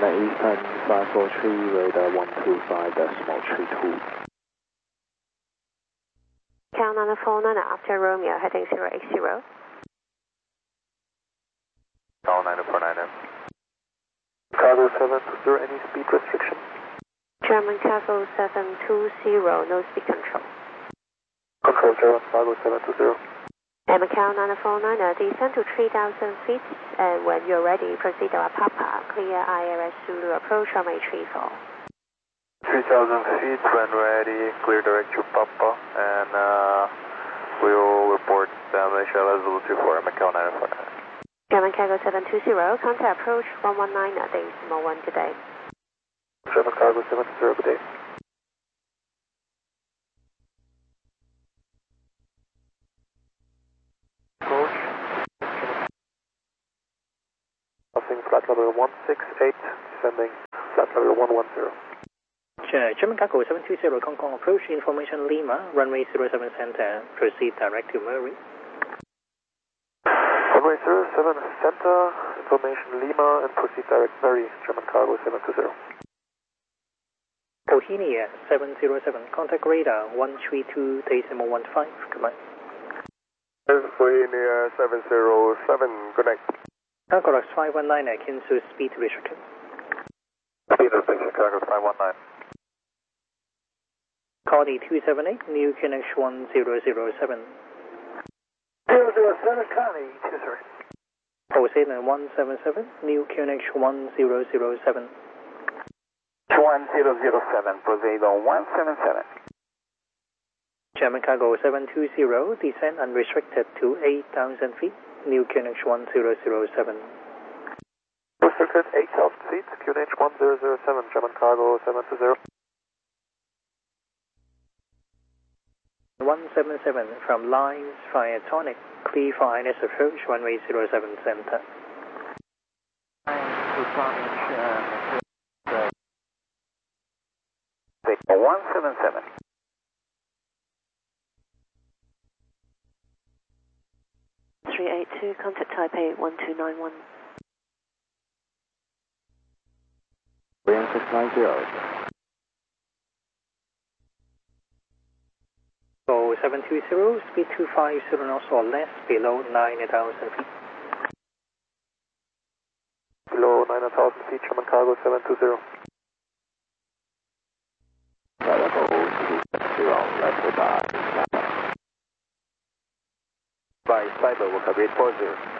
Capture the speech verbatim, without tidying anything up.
Eastern five four three, radar one two five decimal three two. Count on the phone nine after Romeo, heading zero eight zero. Call nine four nine. Cargo seven two zero, any speed restriction? German Cargo seven two zero, no speed control. Control German Cargo seven two zero. And Macau nine four nine, descend to three thousand feet, and when you're ready, proceed to Papa, clear I R S Zulu, approach runway three four. three thousand feet, when ready, clear direct to Papa, and uh, we'll report uh, Malaysia Zulu two four, Macau nine four nine. German Cargo seven two zero, contact approach one one nine, decimal one today. German Cargo seven two zero, good day. Approach. Crossing flight level one six eight, descending flight level one one zero. German Cargo seven two zero, Hong Kong approach, information Lima, runway zero seven center, proceed direct to Murray. Runway zero seven center, information Lima, and proceed direct Murray, German Cargo seven two zero. Cohinia seven zero seven, contact radar one three two decimal one five, goodbye. Cohinia seven zero seven, good night. Cargo five one nine, cancel speed restriction. Speed restriction, Cargo five one nine. Cardi two seven eight, new Q N H one zero zero seven. zero zero seven, Connie, two zero. Poseidon one seven seven, new Q N H one zero zero seven. one zero zero seven, Poseidon one seven seven. German Cargo seven two zero, descend unrestricted to eight thousand feet, new Q N H one zero zero seven. Restricted eight thousand feet, Q N H one zero zero seven, German Cargo seven two zero. one seven seven from Lines via Tonic, clear for I N S approach, runway zero seven center. one seven seven. three eight two, contact Taipei one two nine one. Korean six nine zero. Go seven two zero, speed two five zero knots or less, below nine thousand feet. Below nine thousand feet, German Cargo seven two zero. By Cyber, we'll cover eight four zero.